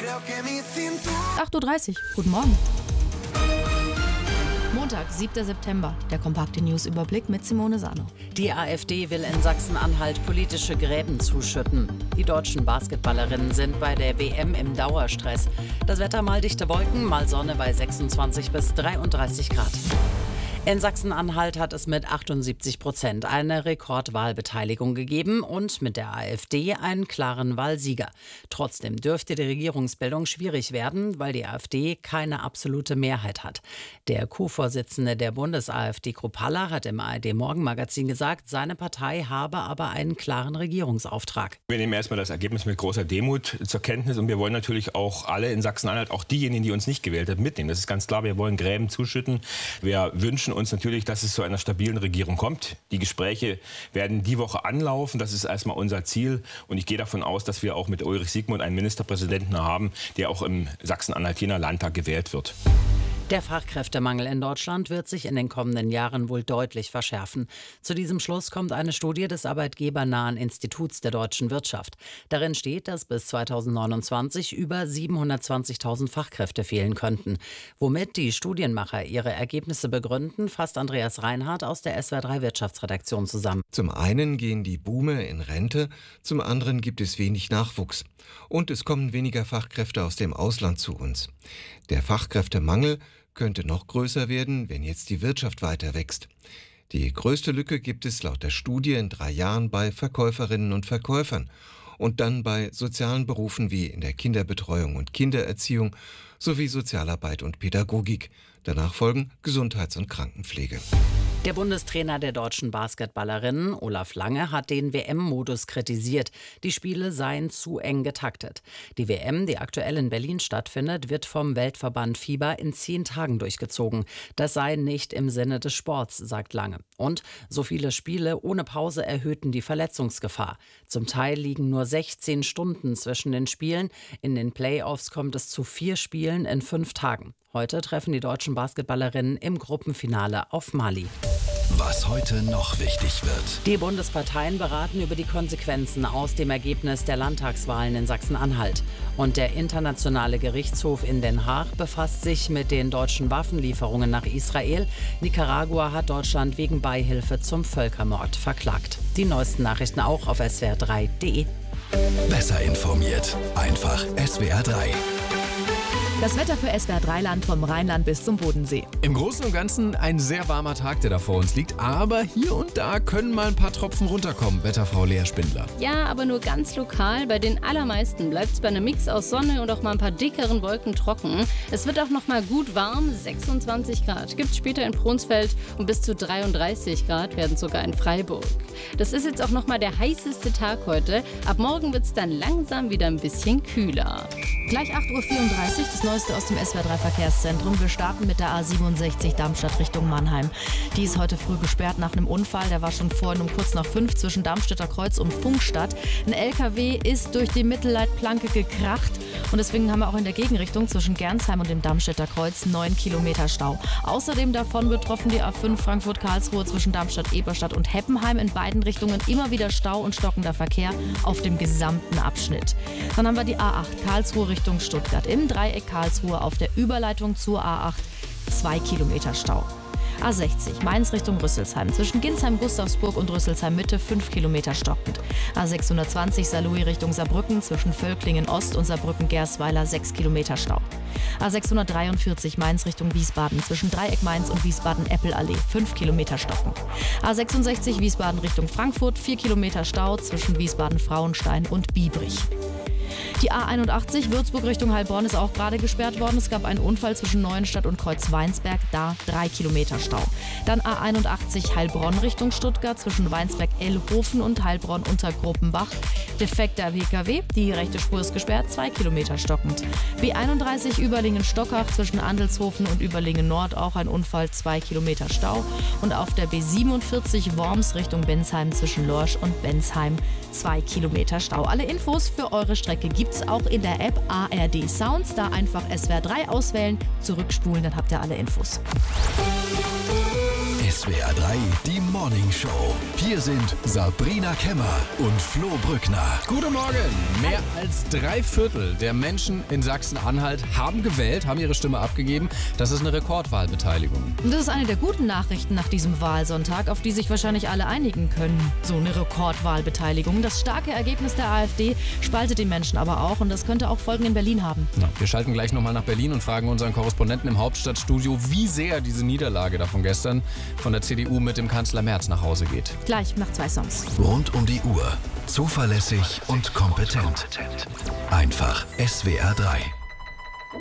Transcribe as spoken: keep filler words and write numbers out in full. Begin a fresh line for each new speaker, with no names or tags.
acht Uhr dreißig, guten Morgen. Montag, siebter September, der kompakte News-Überblick mit Simone Sano.
Die AfD will in Sachsen-Anhalt politische Gräben zuschütten. Die deutschen Basketballerinnen sind bei der W M im Dauerstress. Das Wetter mal dichte Wolken, mal Sonne bei sechsundzwanzig bis dreiunddreißig Grad. In Sachsen-Anhalt hat es mit achtundsiebzig Prozent eine Rekordwahlbeteiligung gegeben und mit der AfD einen klaren Wahlsieger. Trotzdem dürfte die Regierungsbildung schwierig werden, weil die AfD keine absolute Mehrheit hat. Der Co-Vorsitzende der Bundes-AfD, Kruppalla, hat im A R D-Morgenmagazin gesagt, seine Partei habe aber einen klaren Regierungsauftrag.
Wir nehmen erstmal das Ergebnis mit großer Demut zur Kenntnis und wir wollen natürlich auch alle in Sachsen-Anhalt, auch diejenigen, die uns nicht gewählt haben, mitnehmen. Das ist ganz klar, wir wollen Gräben zuschütten. Wir wünschen uns natürlich, dass es zu einer stabilen Regierung kommt. Die Gespräche werden die Woche anlaufen. Das ist erstmal unser Ziel. Und ich gehe davon aus, dass wir auch mit Ulrich Siegmund einen Ministerpräsidenten haben, der auch im Sachsen-Anhaltiner Landtag gewählt wird.
Der Fachkräftemangel in Deutschland wird sich in den kommenden Jahren wohl deutlich verschärfen. Zu diesem Schluss kommt eine Studie des arbeitgebernahen Instituts der deutschen Wirtschaft. Darin steht, dass bis zweitausendneunundzwanzig über siebenhundertzwanzigtausend Fachkräfte fehlen könnten. Womit die Studienmacher ihre Ergebnisse begründen, fasst Andreas Reinhardt aus der S W R drei Wirtschaftsredaktion zusammen.
Zum einen gehen die Boomer in Rente, zum anderen gibt es wenig Nachwuchs. Und es kommen weniger Fachkräfte aus dem Ausland zu uns. Der Fachkräftemangel könnte noch größer werden, wenn jetzt die Wirtschaft weiter wächst. Die größte Lücke gibt es laut der Studie in drei Jahren bei Verkäuferinnen und Verkäufern und dann bei sozialen Berufen wie in der Kinderbetreuung und Kindererziehung sowie Sozialarbeit und Pädagogik. Danach folgen Gesundheits- und Krankenpflege.
Der Bundestrainer der deutschen Basketballerinnen, Olaf Lange, hat den W M-Modus kritisiert. Die Spiele seien zu eng getaktet. Die W M, die aktuell in Berlin stattfindet, wird vom Weltverband FIBA in zehn Tagen durchgezogen. Das sei nicht im Sinne des Sports, sagt Lange. Und so viele Spiele ohne Pause erhöhten die Verletzungsgefahr. Zum Teil liegen nur sechzehn Stunden zwischen den Spielen. In den Playoffs kommt es zu vier Spielen in fünf Tagen. Heute treffen die deutschen Basketballerinnen im Gruppenfinale auf Mali.
Was heute noch wichtig wird.
Die Bundesparteien beraten über die Konsequenzen aus dem Ergebnis der Landtagswahlen in Sachsen-Anhalt. Und der Internationale Gerichtshof in Den Haag befasst sich mit den deutschen Waffenlieferungen nach Israel. Nicaragua hat Deutschland wegen Beihilfe zum Völkermord verklagt. Die neuesten Nachrichten auch auf S W R drei punkt de.
Besser informiert. Einfach S W R drei.
Das Wetter für S W R drei Land vom Rheinland bis zum Bodensee.
Im Großen und Ganzen ein sehr warmer Tag, der da vor uns liegt. Aber hier und da können mal ein paar Tropfen runterkommen, Wetterfrau Lea Spindler.
Ja, aber nur ganz lokal. Bei den allermeisten bleibt es bei einem Mix aus Sonne und auch mal ein paar dickeren Wolken trocken. Es wird auch noch mal gut warm, sechsundzwanzig Grad. Gibt es später in Pronsfeld und bis zu dreiunddreißig Grad werden sogar in Freiburg. Das ist jetzt auch noch mal der heißeste Tag heute. Ab morgen wird es dann langsam wieder ein bisschen kühler.
Gleich acht Uhr vierunddreißig, das Neueste aus dem S W R drei Verkehrszentrum. Wir starten mit der A siebenundsechzig Darmstadt Richtung Mannheim. Die ist heute früh gesperrt nach einem Unfall. Der war schon vorhin um kurz nach fünf zwischen Darmstädter Kreuz und Funkstadt. Ein L K W ist durch die Mittelleitplanke gekracht. Und deswegen haben wir auch in der Gegenrichtung zwischen Gernsheim und dem Darmstädter Kreuz neun Kilometer Stau. Außerdem davon betroffen die A fünf Frankfurt-Karlsruhe zwischen Darmstadt-Eberstadt und Heppenheim. In beiden Richtungen immer wieder Stau und stockender Verkehr auf dem gesamten Abschnitt. Dann haben wir die A acht Karlsruhe Richtung Stuttgart. Im Dreieck Karlsruhe auf der Überleitung zur A acht zwei Kilometer Stau. A sechzig Mainz Richtung Rüsselsheim. Zwischen Ginsheim-Gustavsburg und Rüsselsheim-Mitte fünf Kilometer stockend. A sechshundertzwanzig Saarlouis Richtung Saarbrücken. Zwischen Völklingen-Ost und Saarbrücken-Gersweiler sechs Kilometer Stau. A sechshundertdreiundvierzig Mainz Richtung Wiesbaden. Zwischen Dreieck Mainz und Wiesbaden-Eppelallee fünf Kilometer stockend. A sechsundsechzig Wiesbaden Richtung Frankfurt. vier Kilometer Stau zwischen Wiesbaden-Frauenstein und Biebrich. Die A einundachtzig Würzburg Richtung Heilbronn ist auch gerade gesperrt worden. Es gab einen Unfall zwischen Neuenstadt und Kreuzweinsberg, da drei Kilometer Stau. Dann A einundachtzig Heilbronn Richtung Stuttgart zwischen Weinsberg-Ellhofen und Heilbronn unter Gruppenbach. Defekter P K W, die rechte Spur ist gesperrt, zwei Kilometer stockend. B einunddreißig Überlingen-Stockach zwischen Andelshofen und Überlingen-Nord auch ein Unfall, zwei Kilometer Stau. Und auf der B siebenundvierzig Worms Richtung Bensheim zwischen Lorsch und Bensheim zwei Kilometer Stau. Alle Infos für eure Strecke gibt's auch in der App A R D Sounds. Da einfach S W R drei auswählen, zurückspulen, dann habt ihr alle Infos.
S S W R drei, die Morning Show. Hier sind Sabrina Kemmer und Flo Brückner.
Guten Morgen! Mehr als drei Viertel der Menschen in Sachsen-Anhalt haben gewählt, haben ihre Stimme abgegeben. Das ist eine Rekordwahlbeteiligung.
Und das ist eine der guten Nachrichten nach diesem Wahlsonntag, auf die sich wahrscheinlich alle einigen können. So eine Rekordwahlbeteiligung. Das starke Ergebnis der AfD spaltet die Menschen aber auch und das könnte auch Folgen in Berlin haben.
Ja, wir schalten gleich nochmal nach Berlin und fragen unseren Korrespondenten im Hauptstadtstudio, wie sehr diese Niederlage da von gestern von der C D U mit dem Kanzler Merz nach Hause geht.
Gleich nach zwei Songs.
Rund um die Uhr. Zuverlässig und kompetent. Einfach S W R drei.